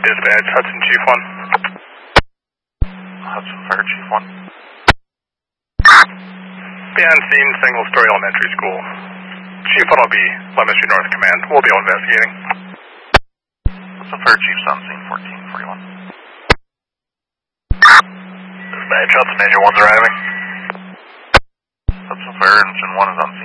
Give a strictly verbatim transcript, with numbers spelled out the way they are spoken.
Dispatch, Hudson Chief one. Hudson Fire Chief one. Beyond scene, single story elementary school. Chief one will be Lemistry North Command. We'll be investigating. Hudson Fire Chief's on scene fourteen forty-one. Dispatch, Hudson Engine one's arriving. Hudson Fire Engine one is on scene